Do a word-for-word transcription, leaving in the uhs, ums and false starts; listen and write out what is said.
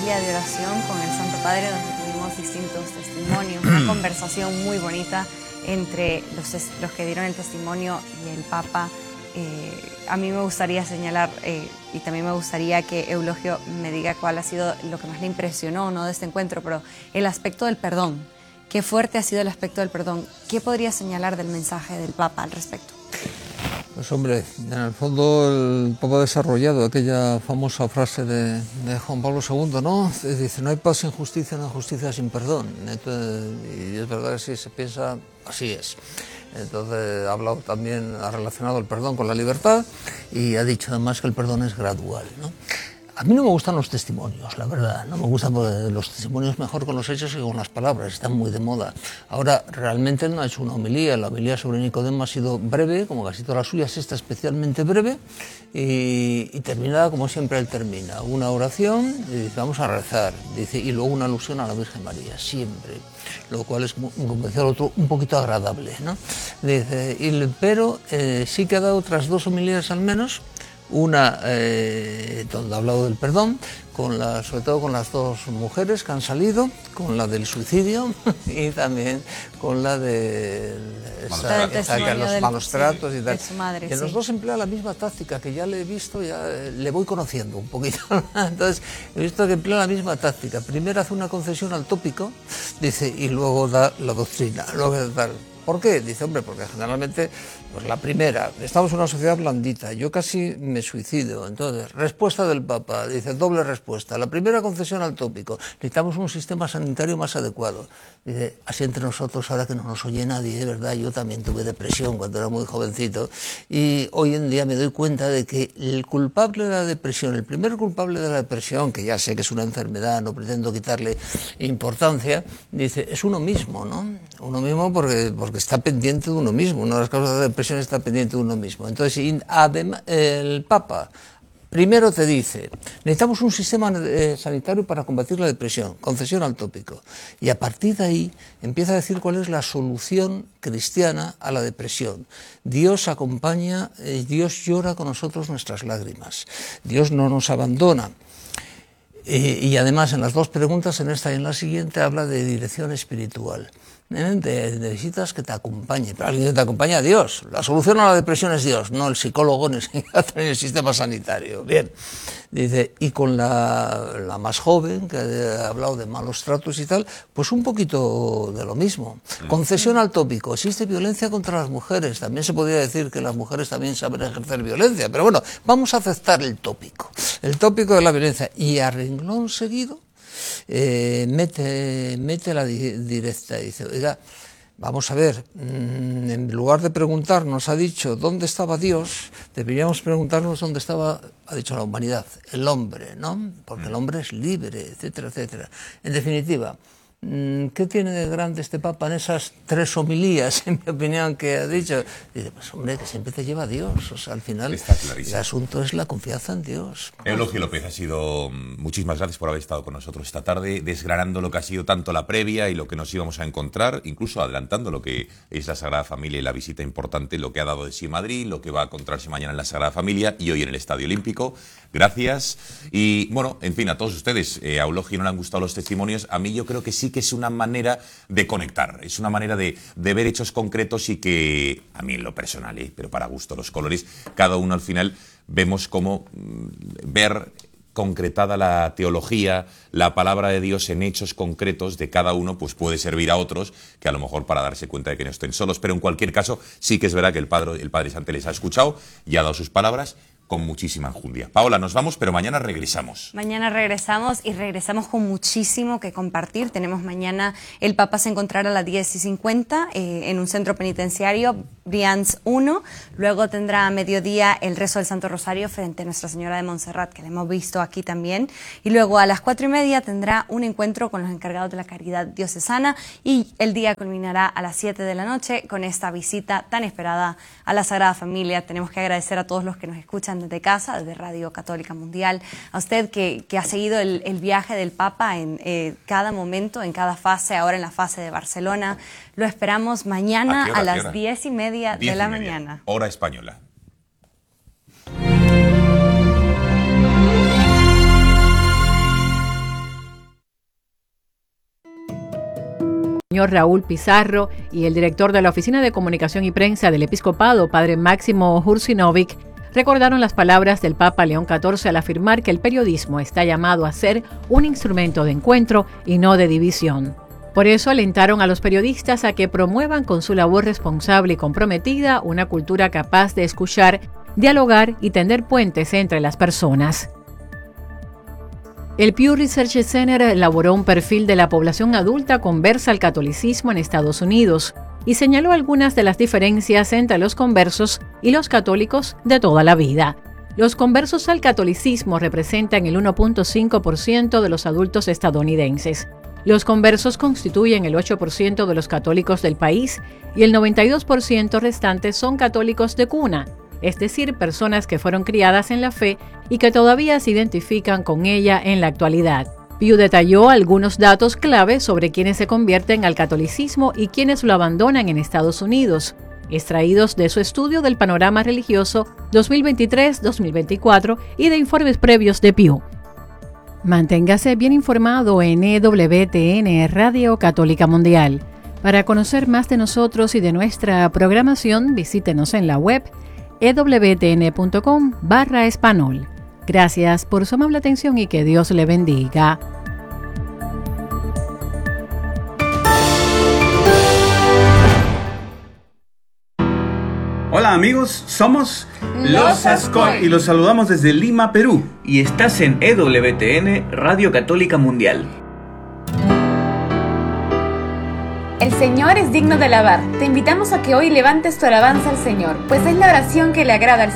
vigilia de oración con el Santo Padre, donde tuvimos distintos testimonios, una conversación muy bonita entre los, los que dieron el testimonio y el Papa. Eh, a mí me gustaría señalar, eh, y también me gustaría que Eulogio me diga cuál ha sido lo que más le impresionó, ¿no?, de este encuentro, pero el aspecto del perdón. Qué fuerte ha sido el aspecto del perdón. ¿Qué podría señalar del mensaje del Papa al respecto? Pues hombre, en el fondo el Papa ha desarrollado aquella famosa frase de, de Juan Pablo segundo, ¿no? Dice, no hay paz sin justicia, no hay justicia sin perdón. Entonces, y es verdad que si se piensa, así es. Entonces ha hablado también, ha relacionado el perdón con la libertad y ha dicho además que el perdón es gradual, ¿no? A mí no me gustan los testimonios, la verdad, no me gustan los testimonios mejor con los hechos que con las palabras, están muy de moda. Ahora, realmente él no ha hecho una homilía, la homilía sobre Nicodemo ha sido breve, como casi todas las suyas, esta especialmente breve, y, y terminada como siempre él termina, una oración, y dice, vamos a rezar, dice, y luego una alusión a la Virgen María, siempre, lo cual es, como decía el otro, un poquito agradable, ¿no? Dice, y, pero eh, sí que ha dado otras dos homilías al menos, una eh, donde ha hablado del perdón, con la, sobre todo con las dos mujeres que han salido, con la del suicidio y también con la de esa, esa, que los malos tratos y tal. Madre, que sí. Los dos emplean la misma táctica, que ya le he visto, ya le voy conociendo un poquito. Entonces, he visto que emplea la misma táctica. Primero hace una concesión al tópico, dice, y luego da la doctrina. Luego da, ¿por qué? Dice, hombre, porque generalmente, pues la primera, estamos en una sociedad blandita, yo casi me suicido. Entonces, respuesta del Papa, dice, doble respuesta. La primera, concesión al tópico, necesitamos un sistema sanitario más adecuado. Dice, así entre nosotros, ahora que no nos oye nadie, de verdad, yo también tuve depresión cuando era muy jovencito, y hoy en día me doy cuenta de que el culpable de la depresión, el primer culpable de la depresión, que ya sé que es una enfermedad, no pretendo quitarle importancia, dice, es uno mismo, ¿no? Uno mismo porque, porque está pendiente de uno mismo, una de las causas de la depresión está pendiente de uno mismo. Entonces, además, el Papa primero te dice, necesitamos un sistema eh, sanitario para combatir la depresión, concesión al tópico. Y a partir de ahí empieza a decir cuál es la solución cristiana a la depresión. Dios acompaña, eh, Dios llora con nosotros nuestras lágrimas. Dios no nos abandona. Eh, y además en las dos preguntas, en esta y en la siguiente, habla de dirección espiritual. De, necesitas que te acompañe, pero alguien que te acompaña, Dios. La solución a la depresión es Dios, no el psicólogo ni el sistema sanitario. Bien, dice, y con la, la más joven, que ha hablado de malos tratos y tal, pues un poquito de lo mismo. Concesión al tópico, existe violencia contra las mujeres, también se podría decir que las mujeres también saben ejercer violencia, pero bueno, vamos a aceptar el tópico, el tópico de la violencia, y a renglón seguido, Eh, mete, mete la di directa y dice, oiga, vamos a ver, mmm, en lugar de preguntarnos, ha dicho, ¿dónde estaba Dios? Deberíamos preguntarnos dónde estaba, ha dicho la humanidad, el hombre, ¿no? Porque el hombre es libre, etcétera, etcétera. En definitiva, ¿qué tiene de grande este Papa en esas tres homilías, en mi opinión, que ha dicho? Dice, pues hombre, que siempre te lleva a Dios. O sea, al final, el asunto es la confianza en Dios. Eulogio López, ha sido, muchísimas gracias por haber estado con nosotros esta tarde, desgranando lo que ha sido tanto la previa y lo que nos íbamos a encontrar, incluso adelantando lo que es la Sagrada Familia y la visita importante, lo que ha dado de sí Madrid, lo que va a encontrarse mañana en la Sagrada Familia y hoy en el Estadio Olímpico. Gracias. Y bueno, en fin, a todos ustedes, eh, a Eulogio no le han gustado los testimonios, a mí yo creo que sí que es una manera de conectar, es una manera de, de ver hechos concretos y que, a mí en lo personal, ¿eh? Pero para gusto los colores, cada uno al final vemos cómo mmm, ver concretada la teología, la palabra de Dios en hechos concretos de cada uno, pues puede servir a otros que a lo mejor para darse cuenta de que no estén solos, pero en cualquier caso sí que es verdad que el Padre, el Padre Santo les ha escuchado y ha dado sus palabras con muchísima enjundia. Paola, nos vamos, pero mañana regresamos. Mañana regresamos y regresamos con muchísimo que compartir. Tenemos mañana, el Papa se encontrará a las diez y cincuenta eh, en un centro penitenciario, Brians uno. Luego tendrá a mediodía el rezo del Santo Rosario frente a Nuestra Señora de Montserrat, que la hemos visto aquí también. Y luego a las cuatro y media tendrá un encuentro con los encargados de la caridad diocesana y el día culminará a las siete de la noche con esta visita tan esperada a la Sagrada Familia. Tenemos que agradecer a todos los que nos escuchan desde casa, desde Radio Católica Mundial, a usted que, que ha seguido el, el viaje del Papa en eh, cada momento, en cada fase, ahora en la fase de Barcelona. Lo esperamos mañana a, a las diez y media de la mañana. Hora española. señor Raúl Pizarro y el director de la Oficina de Comunicación y Prensa del Episcopado, padre Máximo Hurcinovic, recordaron las palabras del Papa León catorce al afirmar que el periodismo está llamado a ser un instrumento de encuentro y no de división. Por eso alentaron a los periodistas a que promuevan con su labor responsable y comprometida una cultura capaz de escuchar, dialogar y tender puentes entre las personas. El Pew Research Center elaboró un perfil de la población adulta conversa al catolicismo en Estados Unidos y señaló algunas de las diferencias entre los conversos y los católicos de toda la vida. Los conversos al catolicismo representan el uno punto cinco por ciento de los adultos estadounidenses. Los conversos constituyen el ocho por ciento de los católicos del país y el noventa y dos por ciento restante son católicos de cuna, es decir, personas que fueron criadas en la fe y que todavía se identifican con ella en la actualidad. Pew detalló algunos datos clave sobre quienes se convierten al catolicismo y quienes lo abandonan en Estados Unidos, extraídos de su estudio del panorama religioso dos mil veintitrés dos mil veinticuatro y de informes previos de Pew. Manténgase bien informado en E W T N Radio Católica Mundial. Para conocer más de nosotros y de nuestra programación, visítenos en la web e w t n punto com barra español. Gracias por su amable atención y que Dios le bendiga. Hola amigos, somos Los Ascoy y los saludamos desde Lima, Perú. Y estás en E W T N Radio Católica Mundial. El Señor es digno de alabar. Te invitamos a que hoy levantes tu alabanza al Señor, pues es la oración que le agrada al Señor.